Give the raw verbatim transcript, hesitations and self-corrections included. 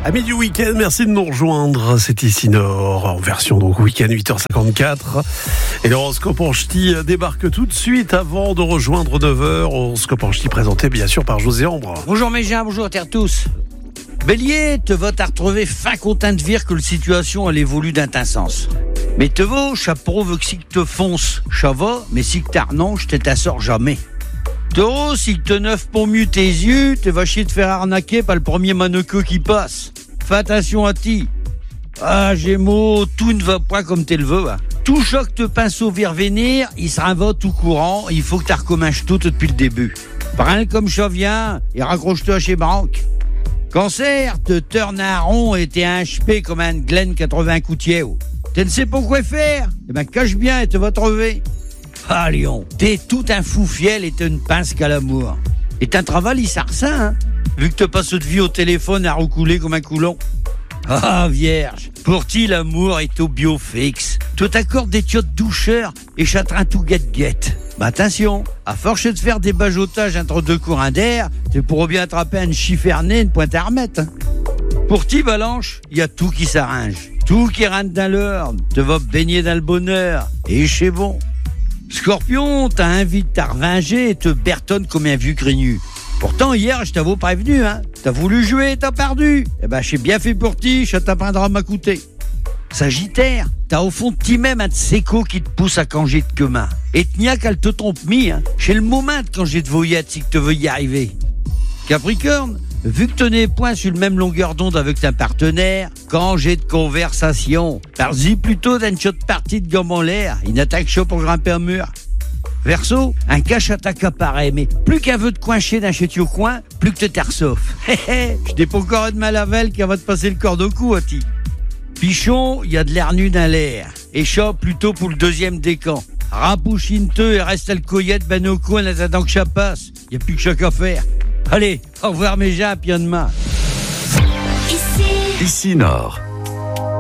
Amis du week-end, merci de nous rejoindre. C'est ici Nord, en version donc week-end huit heures cinquante-quatre. Et l'horoscope en ch'ti débarque tout de suite avant de rejoindre neuf heures. Horoscope en ch'ti présenté bien sûr par José Ambre. Bonjour mes gens, bonjour à terre tous. Bélier, te vas t'as retrouvé fin content de dire que la situation elle évolue d'un teint sens. Mais te vaut, chapeau veut que si que te fonce, chava, mais si que t'arnonge, t'es t'assort jamais. Taureau, si que te neuf pour mieux tes yeux, te vas chier de faire arnaquer par le premier mannequin qui passe. Fais attention à ti. Ah, Gémeaux, tout ne va pas comme t'es le veux. Hein. Tout choc te pinceau vire venir, il sera va tout courant, il faut que t'as recommences tout depuis le début. Prends comme ça vient et raccroche-toi chez Branque. Cancer, te turne un rond et t'es un H P comme un Glen quatre-vingts coutiers. Tu ne sais pas quoi faire? Eh ben, cache bien et te va trouver. Ah, Lion, t'es tout un fou fiel et t'es une pince qu'à l'amour. Et t'as un travail, il s'arcin, hein? Vu que te passes de vie au téléphone à recouler comme un coulon. Ah, vierge, pour ti, l'amour est au biofixe. Tu t'accordes des tiottes doucheurs et châtrain tout guette-guette. Mais attention, à force de faire des bajotages entre deux courants d'air, tu pourras bien attraper un chifferné, une pointe à remettre. Hein. Pour ti, Balanche, il y a tout qui s'arrange. Tout qui rentre dans l'ordre, te va baigner dans le bonheur. Et c'est bon. Scorpion, t'as invité à revinger et te bertonne comme un vieux grignu. Pourtant, hier, je t'avoue prévenu, hein. T'as voulu jouer, t'as perdu. Eh ben, j'ai bien fait pour ti, ça t'apprendra à m'écouter. Sagittaire, t'as au fond de ti même un tseco qui te pousse à canger de quemain. Et t'nia qu'elle te trompe mis, hein. C'est le moment de quand j'ai de voyette si que te veux y arriver. Capricorne, vu que tu n'es point sur le même longueur d'onde avec ta partenaire, quand j'ai de conversation, parle-y plutôt d'une shot partie de gomme en l'air, une attaque chaud pour grimper un mur. Verseau, un cache attaque apparaît, mais plus qu'un veut te coincher d'un chétier au coin, plus que te terre sauf. Hé hé, je n'ai pas encore de malavelle qui va te passer le corde au cou, Ati. Pichon, il y a de l'air nu dans l'air. Et chat plutôt pour le deuxième décan. Rapouchine-te et reste à le coyote ben au coin en attendant que ça passe. Il n'y a plus que ça qu'à faire. Allez, au revoir mes gens, puis à demain. Ici Nord.